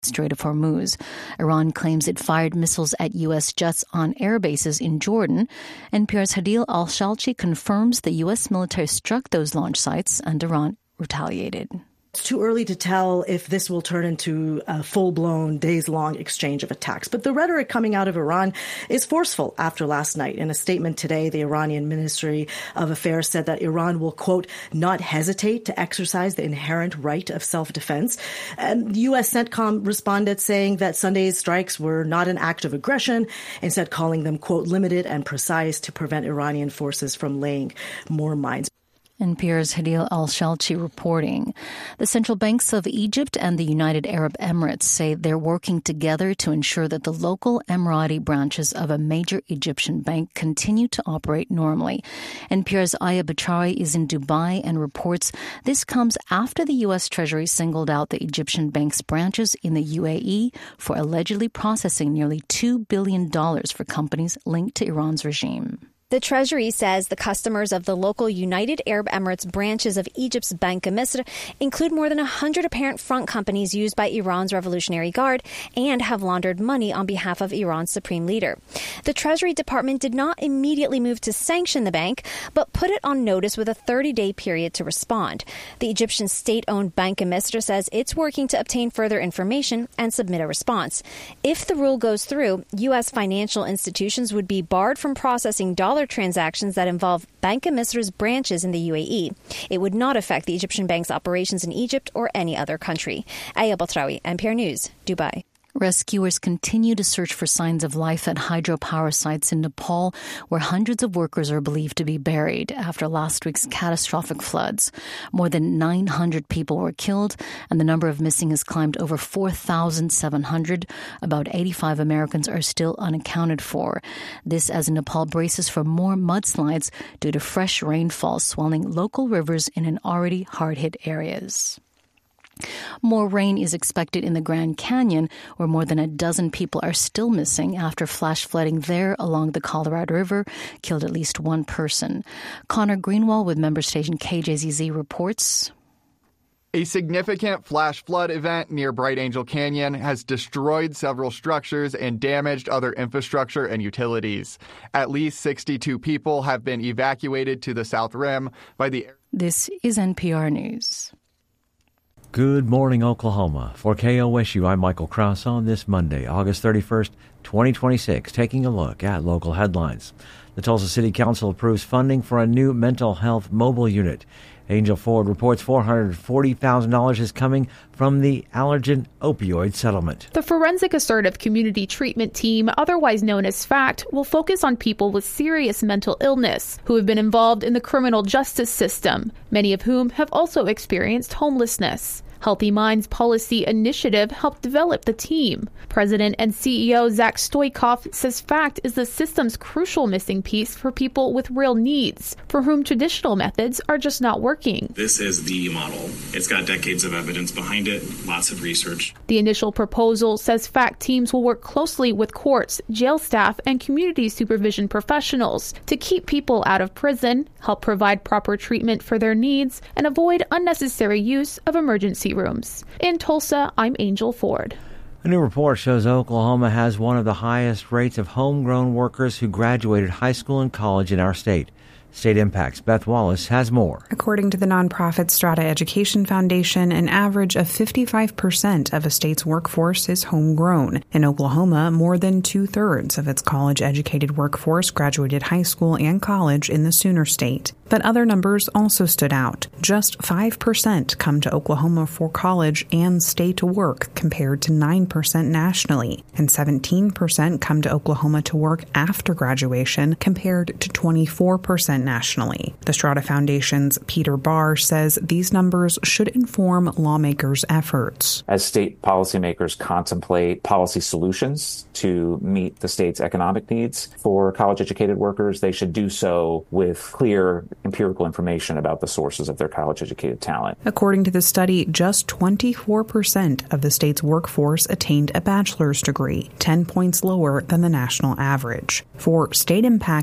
Strait of Hormuz. Iran claims it fired missiles at U.S. jets on air bases in Jordan. NPR's Hadil Al-Shalchi confirms the U.S. military struck those launch sites and Iran retaliated. It's too early to tell if this will turn into a full-blown, days-long exchange of attacks. But the rhetoric coming out of Iran is forceful after last night. In a statement today, the Iranian Ministry of Affairs said that Iran will, quote, not hesitate to exercise the inherent right of self-defense. And the U.S. CENTCOM responded saying that Sunday's strikes were not an act of aggression, instead calling them, quote, limited and precise to prevent Iranian forces from laying more mines. NPR's Hadil Al-Shalchi reporting. The central banks of Egypt and the United Arab Emirates say they're working together to ensure that the local Emirati branches of a major Egyptian bank continue to operate normally. NPR's Aya Bachari is in Dubai and reports this comes after the U.S. Treasury singled out the Egyptian bank's branches in the UAE for allegedly processing nearly $2 billion for companies linked to Iran's regime. The Treasury says the customers of the local United Arab Emirates branches of Egypt's Bank Misr include more than 100 apparent front companies used by Iran's Revolutionary Guard and have laundered money on behalf of Iran's supreme leader. The Treasury Department did not immediately move to sanction the bank, but put it on notice with a 30-day period to respond. The Egyptian state-owned Bank Misr says it's working to obtain further information and submit a response. If the rule goes through, U.S. financial institutions would be barred from processing dollar transactions that involve Bank Misr's branches in the UAE. It would not affect the Egyptian bank's operations in Egypt or any other country. Aya Batrawi, NPR News, Dubai. Rescuers continue to search for signs of life at hydropower sites in Nepal, where hundreds of workers are believed to be buried after last week's catastrophic floods. More than 900 people were killed, and the number of missing has climbed over 4,700. About 85 Americans are still unaccounted for. This as Nepal braces for more mudslides due to fresh rainfall swelling local rivers in already hard-hit areas. More rain is expected in the Grand Canyon, where more than a dozen people are still missing after flash flooding there along the Colorado River killed at least one person. Connor Greenwald with member station KJZZ reports. A significant flash flood event near Bright Angel Canyon has destroyed several structures and damaged other infrastructure and utilities. At least 62 people have been evacuated to the South Rim by the... This is NPR News. Good morning, Oklahoma. For KOSU, I'm Michael Krause on this Monday, August 31st, 2026, taking a look at local headlines. The Tulsa City Council approves funding for a new mental health mobile unit. Angel Ford reports $440,000 is coming from the Allergan opioid settlement. The Forensic Assertive Community Treatment Team, otherwise known as FACT, will focus on people with serious mental illness who have been involved in the criminal justice system, many of whom have also experienced homelessness. Healthy Minds Policy Initiative helped develop the team. President and CEO Zach Stoikoff says FACT is the system's crucial missing piece for people with real needs, for whom traditional methods are just not working. This is the model. It's got decades of evidence behind it, lots of research. The initial proposal says FACT teams will work closely with courts, jail staff, and community supervision professionals to keep people out of prison, help provide proper treatment for their needs, and avoid unnecessary use of emergency rooms. In Tulsa, I'm Angel Ford. A new report shows Oklahoma has one of the highest rates of homegrown workers who graduated high school and college in our state. State Impact's Beth Wallace has more. According to the nonprofit Strata Education Foundation, an average of 55% of a state's workforce is homegrown. In Oklahoma, more than two-thirds of its college-educated workforce graduated high school and college in the Sooner State. But other numbers also stood out. Just 5% come to Oklahoma for college and stay to work, compared to 9% nationally. And 17% come to Oklahoma to work after graduation, compared to 24% nationally. The Strata Foundation's Peter Barr says these numbers should inform lawmakers' efforts. As state policymakers contemplate policy solutions to meet the state's economic needs for college-educated workers, they should do so with clear empirical information about the sources of their college-educated talent. According to the study, just 24% of the state's workforce attained a bachelor's degree, 10 points lower than the national average. For State Impact,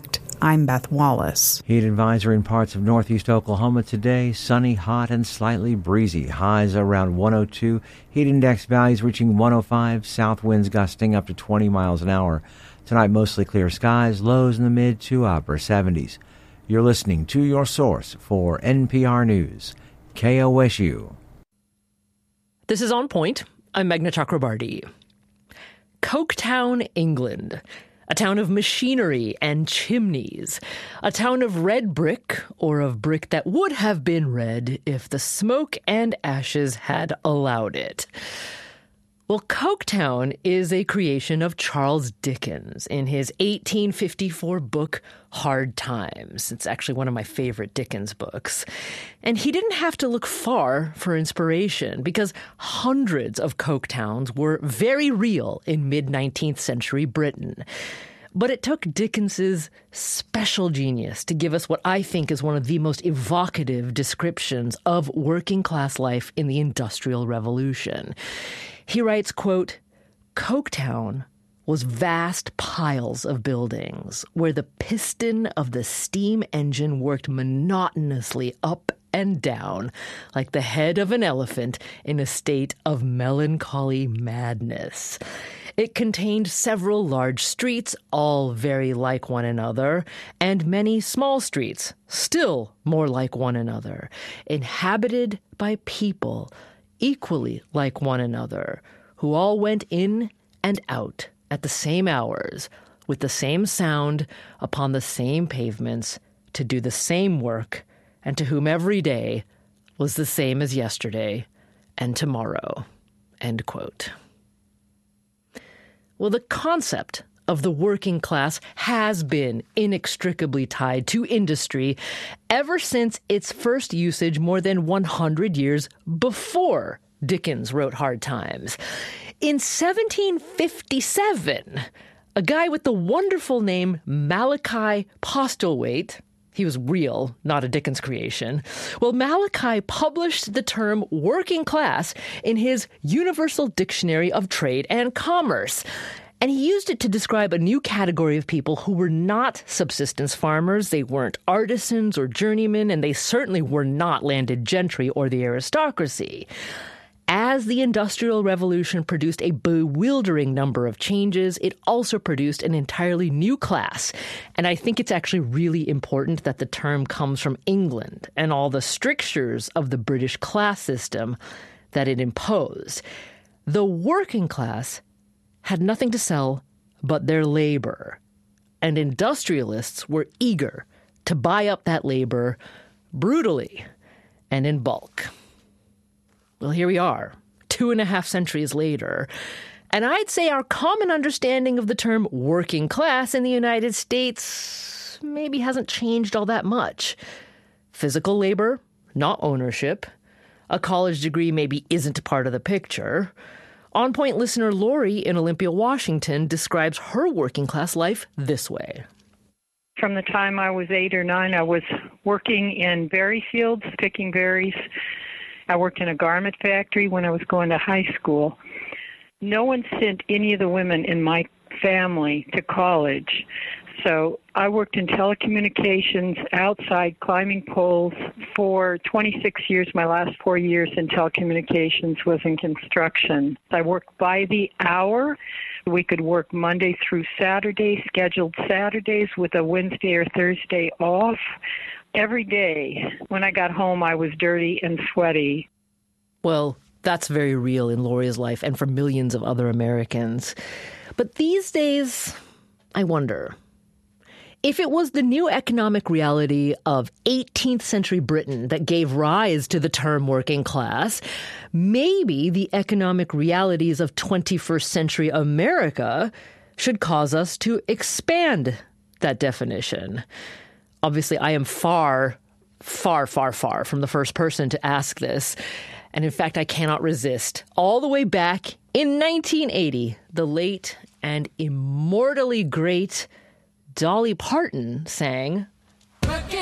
I'm Beth Wallace. Heat advisory in parts of northeast Oklahoma today. Sunny, hot, and slightly breezy. Highs around 102. Heat index values reaching 105. South winds gusting up to 20 miles an hour. Tonight, mostly clear skies. Lows in the mid to upper 70s. You're listening to your source for NPR News, KOSU. This is On Point. I'm Meghna Chakrabarti. Coketown, England. A town of machinery and chimneys. A town of red brick, or of brick that would have been red if the smoke and ashes had allowed it. Well, Coketown is a creation of Charles Dickens in his 1854 book, Hard Times. It's actually one of my favorite Dickens books. And he didn't have to look far for inspiration because hundreds of Coketowns were very real in mid-19th century Britain. But it took Dickens's special genius to give us what I think is one of the most evocative descriptions of working-class life in the Industrial Revolution. He writes, quote, "Coketown was vast piles of buildings where the piston of the steam engine worked monotonously up and down like the head of an elephant in a state of melancholy madness. It contained several large streets, all very like one another, and many small streets, still more like one another, inhabited by people equally like one another, who all went in and out at the same hours, with the same sound, upon the same pavements, to do the same work, and to whom every day was the same as yesterday and tomorrow." End quote. Well, the concept of the working class has been inextricably tied to industry ever since its first usage more than 100 years before Dickens wrote Hard Times. In 1757, a guy with the wonderful name Malachi Postlethwaite, he was real, not a Dickens creation. Well, Malachi published the term working class in his Universal Dictionary of Trade and Commerce. And he used it to describe a new category of people who were not subsistence farmers. They weren't artisans or journeymen, and they certainly were not landed gentry or the aristocracy. As the Industrial Revolution produced a bewildering number of changes, it also produced an entirely new class. And I think it's actually really important that the term comes from England and all the strictures of the British class system that it imposed. The working class had nothing to sell but their labor, and industrialists were eager to buy up that labor brutally and in bulk. Well, here we are, 2.5 centuries later, and I'd say our common understanding of the term working class in the United States maybe hasn't changed all that much. Physical labor, not ownership. A college degree maybe isn't part of the picture. On Point listener Lori in Olympia, Washington, describes her working class life this way. From the time I was 8 or 9, I was working in berry fields, picking berries. I worked in a garment factory when I was going to high school. No one sent any of the women in my family to college. So I worked in telecommunications, outside climbing poles for 26 years. My last 4 years in telecommunications was in construction. I worked by the hour. We could work Monday through Saturday, scheduled Saturdays with a Wednesday or Thursday off. Every day when I got home, I was dirty and sweaty. Well, that's very real in Lori's life and for millions of other Americans. But these days, I wonder, if it was the new economic reality of 18th century Britain that gave rise to the term working class, maybe the economic realities of 21st century America should cause us to expand that definition. Obviously, I am far, far, far, far from the first person to ask this. And in fact, I cannot resist. All the way back in 1980, the late and immortally great Dolly Parton sang,